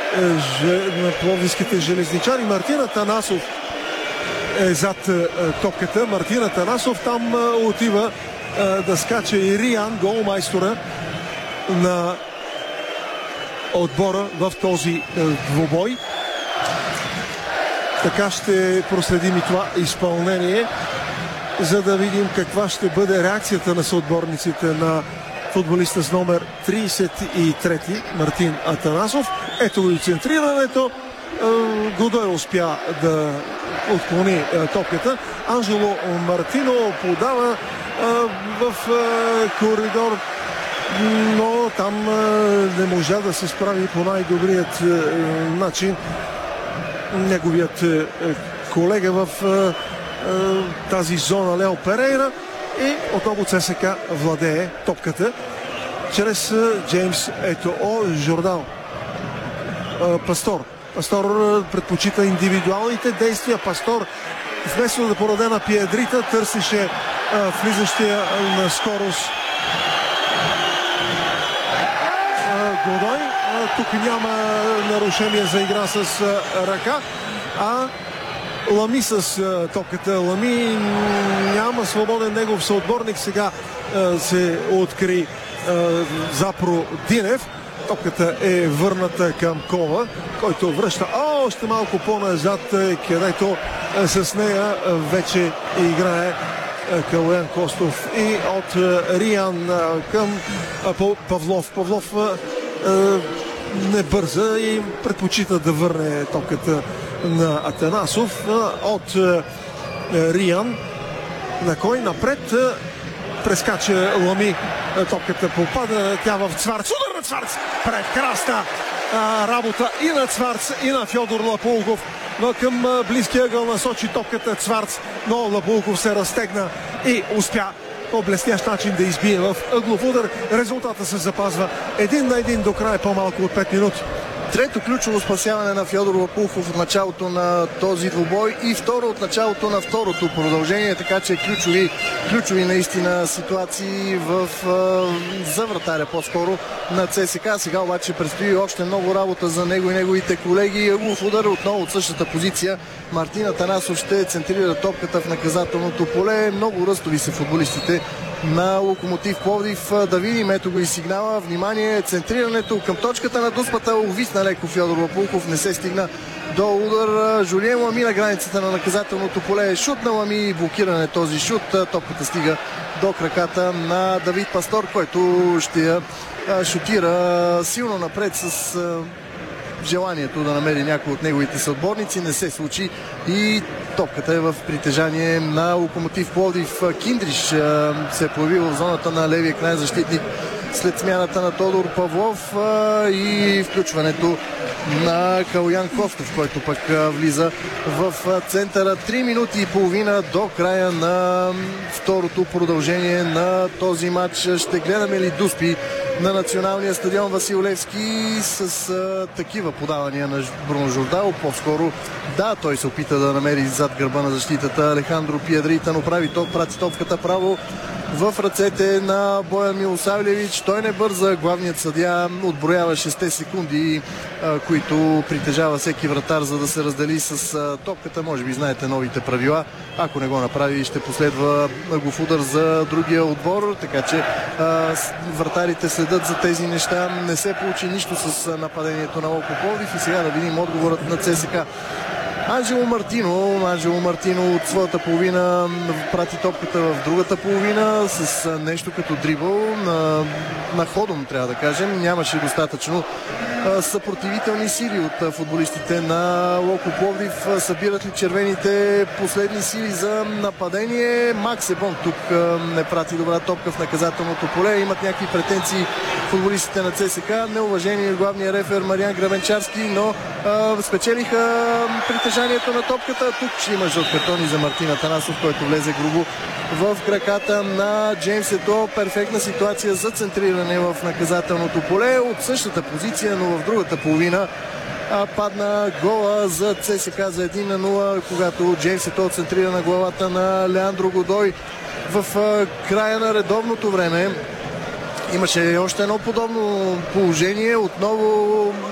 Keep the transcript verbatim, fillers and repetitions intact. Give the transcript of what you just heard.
на пловдивските железничари. Мартин Атанасов е зад топката. Мартин Атанасов там отива да скача и Риан, голмайстора на отбора в този двубой. Така ще проследим и това изпълнение, за да видим каква ще бъде реакцията на съотборниците на футболиста с номер тридесет и трети Мартин Атанасов. Ето го и центрирането. Годой успя да отклони топката. Анжело Мартино подава в коридор, но там не можа да се справи по най-добрият начин неговият колега в тази зона Лео Перейра, и отново ЦСКА владее топката чрез Джеймс Етоо. Жордан Пастор. Пастор предпочита индивидуалните действия. Пастор, вместо да подаде на Пиедрита, търсеше влизащия на скорост Годой. Тук няма нарушение за игра с ръка, а Лами с топката. Лами няма свободен негов съотборник. Сега се откри Запро Динев. Топката е върната към Кова, който връща още малко по-назад, където с нея вече играе Калоян Костов, и от Риан към Павлов. Павлов не бърза и предпочита да върне топката на Атанасов. От Риан на кой напред прескача Лами. Топката попада тя в Цварц. Удар на Цварц! Прекрасна работа и на Цварц, и на Фьодор Лапулков. Но към близкия ъгъл насочи топката Цварц, но Лапулков се разтегна и успя по блестящ начин да избие в ъглов удар. Резултата се запазва един на един до края, по-малко от пет минути. Трето ключово спасяване на Фьодор Лапулков от началото на този двубой и второ от началото на второто продължение, така че ключови, ключови наистина ситуации в, за вратаря по-скоро на ЦСКА. Сега обаче предстои още много работа за него и неговите колеги. Ъглов удар отново от същата позиция. Мартин Атанасов ще центрира топката в наказателното поле. Много ръстови са футболистите на Локомотив Пловдив. Да видим, ето го и сигнала. Внимание, центрирането към точката на дуспата. Увисна леко Фьодор Лапулков, не се стигна до удар. Жулиен Лами на границата на наказателното поле. Шут на Лами, блокиране този шут. Топката стига до краката на Давид Пастор, който ще я шутира силно напред с желанието да намери някой от неговите съотборници. Не се случи и топката е в притежание на Локомотив Пловдив. Киндриш се е появил в зоната на левия крайен защитник след смяната на Тодор Павлов и включването на Калоян Костов, който пък влиза в центъра. Три минути и половина до края на второто продължение на този матч. Ще гледаме ли дуспи на националния стадион Васил Левски с а, такива подавания на Бруно Жордало? По-скоро да, той се опита да намери зад гърба на защитата Алехандро Пиедрита, но прави топ, прати топката право в ръцете на Боян Милосавлевич. Той не бърза. Главният съдия отброява шест секунди, а, които притежава всеки вратар, за да се раздели с а, топката. Може би знаете новите правила. Ако не го направи, ще последва ъглов удар за другия отбор, така че а, вратарите следят за тези неща. Не се получи нищо с нападението на Локо Пловдив и сега да видим отговорът на ЦСКА. Анжело Мартино, Анжело Мартино от своята половина прати топката в другата половина с нещо като дрибъл на, на ходом, трябва да кажем. Нямаше достатъчно а, съпротивителни сили от футболистите на Локо Пловдив. Събират ли червените последни сили за нападение? Макс Ебон тук а, не прати добра топка в наказателното поле. Имат някакви претенции футболистите на ЦСКА. Неуважение главния рефер Мариан Грабенчарски, но а, спечелиха притежанието на топката. Тук ще има жълт картон и за Мартин Атанасов, който влезе грубо в краката на Джеймс Ето. Перфектна ситуация за центриране в наказателното поле от същата позиция, но в другата половина а, падна гола за ЦСКА за един на нула, когато Джеймс Ето центрира на главата на Леандро Годой в а, края на редовното време. Имаше още едно подобно положение. Отново